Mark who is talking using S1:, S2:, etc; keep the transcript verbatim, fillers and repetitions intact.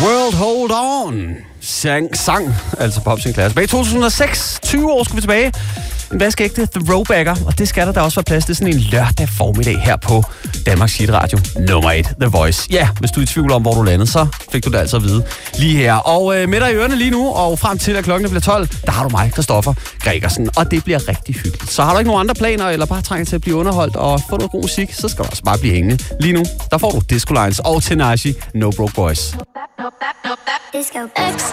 S1: World Hold On. Sang, sang altså Pop Sinclair. Tilbage i to tusind og seks, tyve år skulle vi tilbage. En vaskægte Throwbacker, og det skal der da også være plads til sådan en lørdag formiddag her på Danmarks Hit Radio nummer et, The Voice. Ja, hvis du er i tvivl om, hvor du landede, så fik du det altså at vide lige her. Og øh, med dig i ørerne lige nu, og frem til at klokken bliver tolv, der har du mig, Christoffer Gregersen, og det bliver rigtig hyggeligt. Så har du ikke nogen andre planer, eller bare trænger til at blive underholdt og få noget god musik, så skal du også bare blive hængende. Lige nu, der får du Disco Lines og Tenaci, No Broke Boys.
S2: Disco.